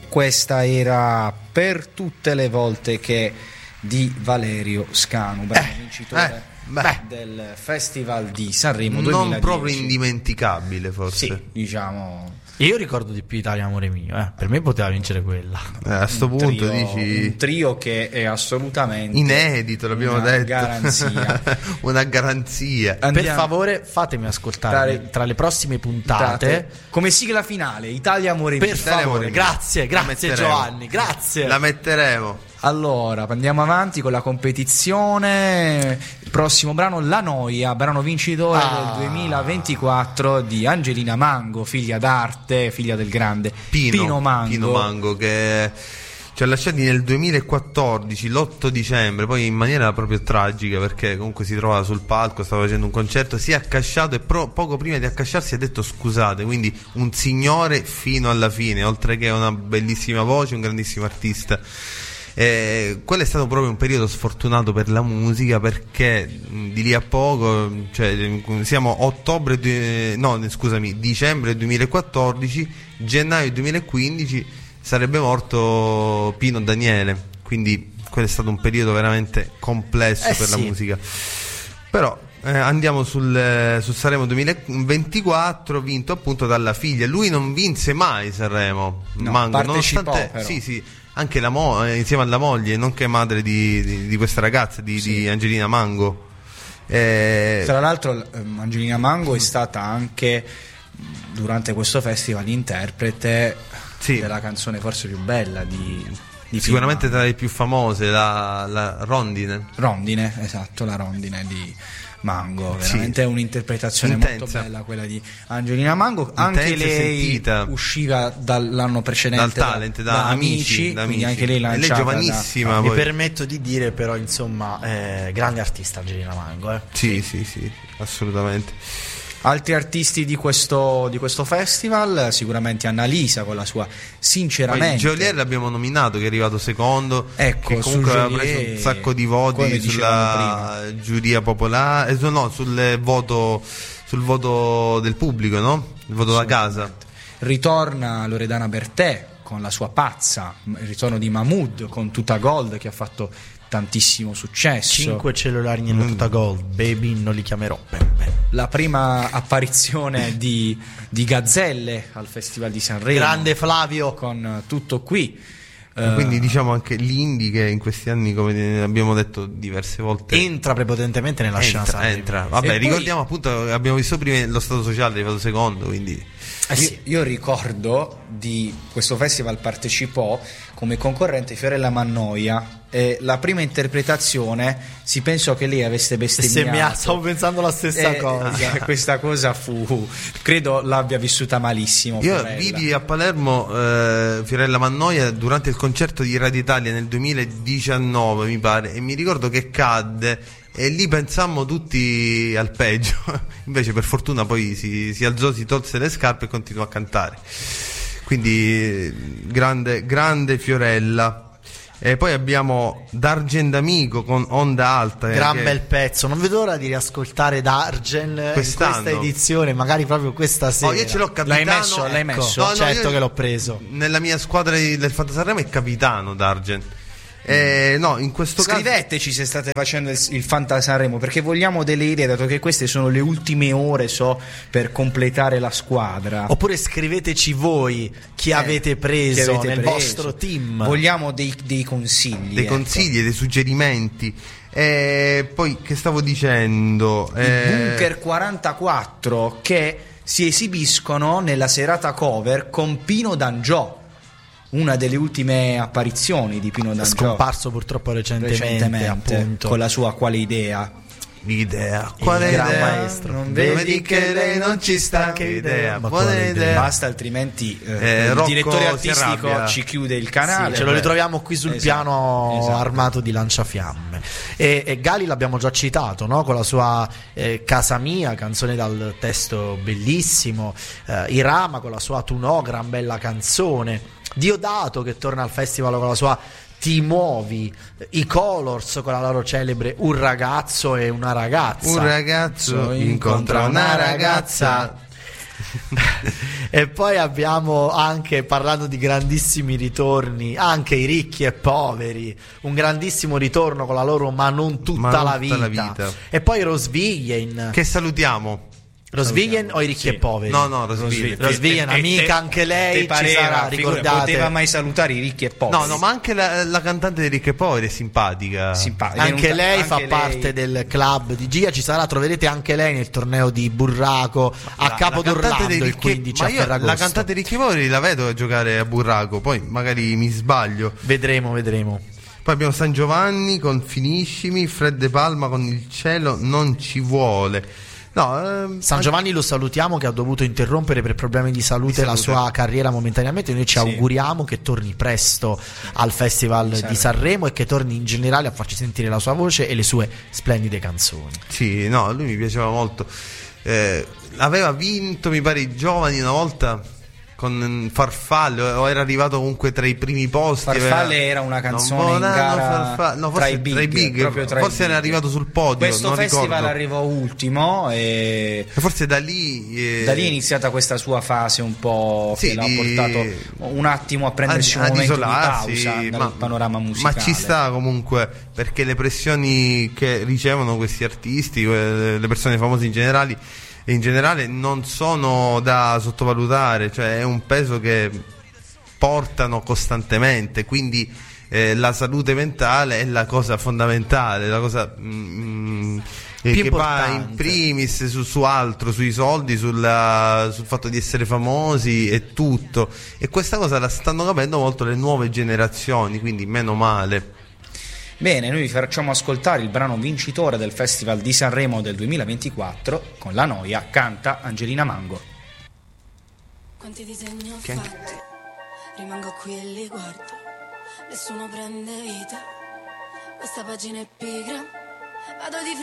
questa era Per tutte le volte che di Valerio Scanu, bravo vincitore del Festival di Sanremo 2010. Non proprio indimenticabile, forse. Sì, diciamo. Io ricordo di più Italia Amore Mio, per me poteva vincere quella. A sto punto dici un trio che è assolutamente inedito, l'abbiamo detto. Garanzia. Una garanzia. Per favore fatemi ascoltare tra le prossime puntate come sigla finale Italia Amore Mio. Per favore, grazie Giovanni, grazie. La metteremo. Allora, andiamo avanti con la competizione. Il prossimo brano, La Noia, brano vincitore del 2024 di Angelina Mango, figlia d'arte, figlia del grande Pino Mango, che ci ha lasciati nel 2014, l'8 dicembre, poi in maniera proprio tragica, perché comunque si trovava sul palco, stava facendo un concerto, si è accasciato e poco prima di accasciarsi ha detto scusate, quindi un signore fino alla fine, oltre che una bellissima voce, un grandissimo artista. Quello è stato proprio un periodo sfortunato per la musica, perché di lì a poco, cioè siamo dicembre 2014, gennaio 2015 sarebbe morto Pino Daniele, quindi quello è stato un periodo veramente complesso per la musica. Però andiamo su Sanremo 2024, vinto appunto dalla figlia. Lui non vinse mai Sanremo, Mango, nonostante sì, anche insieme alla moglie, nonché madre di questa ragazza, di Angelina Mango. Tra l'altro Angelina Mango è stata anche durante questo festival interprete della canzone forse più bella di sicuramente tra le più famose, la Rondine, esatto, la Rondine di Mango, veramente è un'interpretazione molto bella quella di Angelina Mango. Anche lei sentita. Usciva dall'anno precedente dal talent, da Amici, quindi anche lei lanciata. Lei è giovanissima. Mi permetto di dire però, insomma, grande artista Angelina Mango. Sì, assolutamente. Altri artisti di questo festival, sicuramente Annalisa con la sua Sinceramente. Geolier l'abbiamo nominato, che è arrivato secondo, ecco, che comunque aveva preso un sacco di voti sulla giuria popolare, sul voto del pubblico, no? Il voto da casa. Ritorna Loredana Bertè con la sua Pazza, il ritorno di Mahmood con Tuta Gold, che ha fatto tantissimo successo. 5 cellulari nella Tuta Gold, baby, non li chiamerò. La prima apparizione di Gazzelle al Festival di Sanremo, grande Flavio, con Tutto Qui. Quindi diciamo anche l'indie, che in questi anni, come abbiamo detto diverse volte, entra prepotentemente nella scena Sanremo. Vabbè, ricordiamo appunto, abbiamo visto prima lo Stato Sociale, è arrivato secondo, quindi io ricordo di questo festival partecipò come concorrente Fiorella Mannoia, e la prima interpretazione si pensò che lei avesse bestemmiato. Stavo pensando la stessa cosa. Questa cosa credo l'abbia vissuta malissimo. Io Fiorella. vidi a Palermo Fiorella Mannoia durante il concerto di Radio Italia nel 2019, mi pare, e mi ricordo che cadde. E lì pensammo tutti al peggio. Invece per fortuna poi si alzò, si tolse le scarpe e continuò a cantare. Quindi grande Fiorella. E poi abbiamo D'Argen D'Amico con Onda Alta, bel pezzo. Non vedo l'ora di riascoltare D'Argen in questa edizione, magari proprio questa sera. Io ce l'ho capitano. L'hai messo? No, certo che l'ho preso. Nella mia squadra del Fantasarremo è capitano D'Argen. No, in questo scriveteci se state facendo il Fantasarremo, perché vogliamo delle idee, dato che queste sono le ultime ore per completare la squadra. Oppure scriveteci voi chi avete preso nel vostro team. Vogliamo dei consigli, dei suggerimenti. Poi che stavo dicendo, i Bunker 44 che si esibiscono nella serata cover con Pino D'Angiò, una delle ultime apparizioni di Pino D'Angiò, scomparso purtroppo recentemente appunto, con la sua Quale idea. Quale gran idea? Maestro, non vedi che lei non ci sta? Che idea? Buona idea. Basta, altrimenti il direttore artistico ci chiude il canale. Ce lo ritroviamo qui sul piano armato di lanciafiamme. E Gali l'abbiamo già citato, no? Con la sua Casa Mia, canzone dal testo bellissimo. Irama con la sua Tu no, gran bella canzone. Diodato che torna al festival con la sua Ti muovi, i Colors con la loro celebre Un ragazzo e una ragazza. Un ragazzo incontra una ragazza. E poi abbiamo anche, parlando di grandissimi ritorni, anche i ricchi e poveri, un grandissimo ritorno con la loro Ma non tutta la vita. E poi Rosvigen, che salutiamo. Rosvigen o i ricchi e poveri? No, Rosvigen, amica, anche lei ci sarà, ricordate. Poteva mai salutare i ricchi e poveri? No, ma anche la cantante dei ricchi e poveri è simpatica. Anche lei fa parte del club di Gia, ci sarà, troverete anche lei nel torneo di Burraco a Capodorlando il 15 a Ferragosto. La cantante dei ricchi e poveri la vedo giocare a Burraco, poi magari mi sbaglio. Vedremo. Poi abbiamo San Giovanni con Finiscimi, Fred De Palma con Il cielo non ci vuole. San Giovanni lo salutiamo, che ha dovuto interrompere per problemi di salute la sua carriera momentaneamente. Noi ci auguriamo che torni presto al Festival di Sanremo e che torni in generale a farci sentire la sua voce e le sue splendide canzoni. Sì, no, lui mi piaceva molto. Aveva vinto, mi pare, i giovani una volta con Farfalle, o era arrivato comunque tra i primi posti. Farfalle era una canzone in gara tra i big, forse era arrivato sul podio. Questo festival arrivò ultimo e forse da lì è iniziata questa sua fase un po' che l'ha portato un attimo a prendersi un momento di pausa dal panorama musicale. Ma ci sta comunque, perché le pressioni che ricevono questi artisti, le persone famose in generale non sono da sottovalutare, cioè è un peso che portano costantemente, quindi la salute mentale è la cosa fondamentale, la cosa che va in primis su altro, sui soldi, sul fatto di essere famosi e tutto, e questa cosa la stanno capendo molto le nuove generazioni, quindi meno male. Bene, noi vi facciamo ascoltare il brano vincitore del Festival di Sanremo del 2024 con La Noia, canta Angelina Mango. Quanti disegni ho fatti, rimango qui e li guardo, nessuno prende vita, questa pagina è pigra, vado di